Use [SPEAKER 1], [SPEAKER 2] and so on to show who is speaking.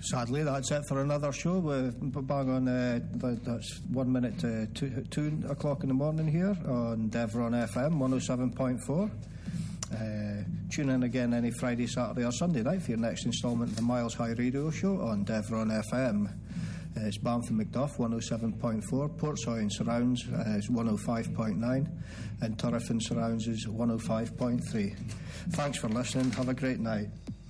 [SPEAKER 1] Sadly, that's it for another show. We're bang on, that's 1 minute to 2 o'clock in the morning here on Devron FM 107.4. Tune in again any Friday, Saturday or Sunday night for your next instalment of the Miles High Radio Show on Devron FM. It's Banff and Macduff 107.4, Portsoy and Surrounds is 105.9, and Turriff and Surrounds is 105.3. Thanks for listening. Have a great night.